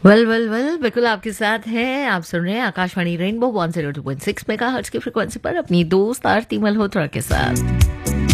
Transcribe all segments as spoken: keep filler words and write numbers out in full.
Well well well बिल्कुल आपके साथ हैं। आप सुन रहे हैं Akashvani rainbow one zero two point six megahertz की फ्रीक्वेंसी पर अपनी दोस्त आरती मल्होत्रा के साथ।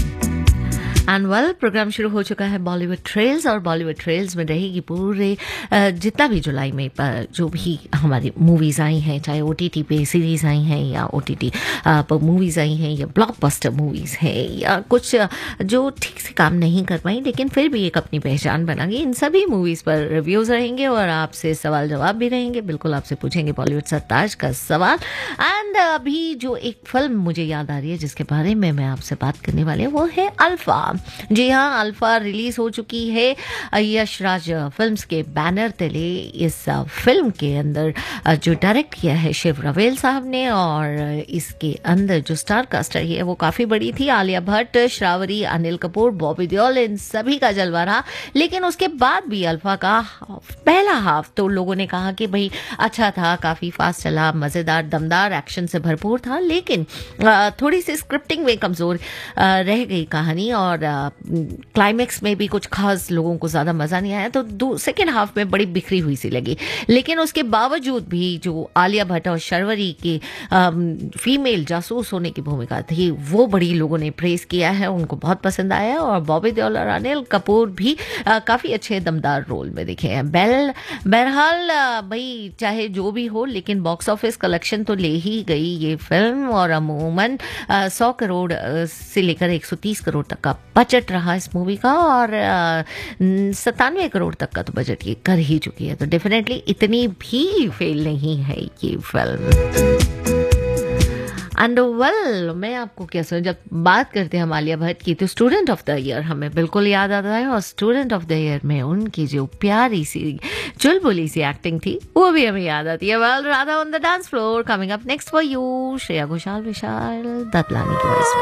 एंड वेल प्रोग्राम शुरू हो चुका है बॉलीवुड ट्रेल्स, और बॉलीवुड ट्रेल्स में रहेगी पूरे अ, जितना भी जुलाई में प- जो भी हमारी मूवीज़ आई हैं, चाहे ओटीटी पे सीरीज़ आई हैं या ओटीटी पर मूवीज़ आई हैं या ब्लॉकबस्टर मूवीज़ हैं या कुछ अ, जो ठीक से काम नहीं कर पाई लेकिन फिर भी एक अपनी पहचान बना गई, इन सभी मूवीज़ पर रिव्यूज़ रहेंगे और आपसे सवाल जवाब भी रहेंगे। बिल्कुल आपसे पूछेंगे बॉलीवुड सरताज का सवाल। एंड अभी जो एक फिल्म मुझे याद आ रही है जिसके बारे में मैं आपसे बात करने वाली हूँ वो है अल्फा। जी हाँ, अल्फा रिलीज हो चुकी है यश राज फिल्म्स के बैनर तले। इस फिल्म के अंदर जो डायरेक्ट किया है शिव रवेल साहब ने, और इसके अंदर जो स्टार कास्ट है वो काफ़ी बड़ी थी। आलिया भट्ट, श्रावरी, अनिल कपूर, बॉबी देओल, इन सभी का जलवा रहा। लेकिन उसके बाद भी अल्फा का पहला हाफ तो लोगों ने कहा कि भाई अच्छा था, काफ़ी फास्ट चला, मज़ेदार, दमदार, एक्शन से भरपूर था, लेकिन अ, थोड़ी सी स्क्रिप्टिंग में कमज़ोर अ, रह गई कहानी, और क्लाइमेक्स में भी कुछ खास लोगों को ज़्यादा मज़ा नहीं आया, तो सेकेंड हाफ में बड़ी बिखरी हुई सी लगी। लेकिन उसके बावजूद भी जो आलिया भट्ट और शर्वरी की फीमेल जासूस होने की भूमिका थी वो बड़ी लोगों ने प्रेस किया है, उनको बहुत पसंद आया। और बॉबी देओल और अनिल कपूर भी अ, काफ़ी अच्छे दमदार रोल में दिखे हैं। बेल बहरहाल अ, भाई चाहे जो भी हो, लेकिन बॉक्स ऑफिस कलेक्शन तो ले ही गई ये फिल्म, और अमूमन सौ करोड़ अ, से लेकर एक सौ तीस करोड़ तक का बजट रहा इस मूवी का, और सत्तानवे करोड़ तक का तो बजट ये कर ही चुकी है, तो डेफिनेटली इतनी भी फेल नहीं है ये फिल्म। एंड वेल मैं आपको क्या समझ, जब बात करते हैं हम आलिया भट्ट की तो स्टूडेंट ऑफ द ईयर हमें बिल्कुल याद आता है, और स्टूडेंट ऑफ द ईयर में उनकी जो प्यारी सी चुलबुली सी एक्टिंग थी वो भी हमें याद आती है। Well Radha on the dance floor coming up next for you, Shreya Ghoshal, विशाल दत्लानी की वॉइस में।